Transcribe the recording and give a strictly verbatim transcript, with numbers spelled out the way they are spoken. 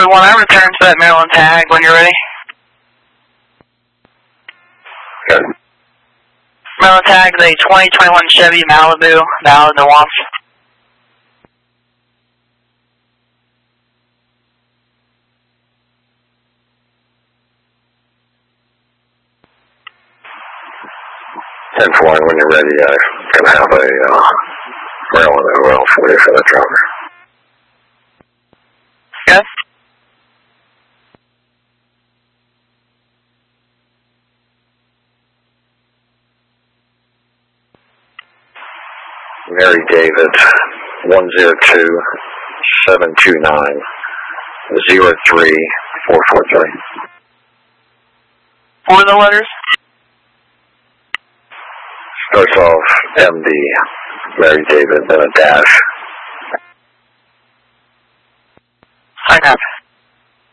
one, I return to that Maryland tag when you're ready. Good. Maryland tag is a twenty twenty-one Chevy Malibu, valid Nuance. ten four, when you're ready, I'm going to have a uh, Maryland O L for you for that driver. Good. Mary David, one zero two, seven two nine, zero three four four three. What are the letters? Starts off M D, Mary David, then a dash. I have.